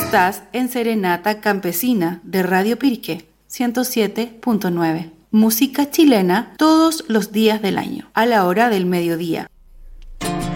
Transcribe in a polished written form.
Estás en Serenata Campesina de Radio Pirque 107.9. Música chilena todos los días del año, a la hora del mediodía.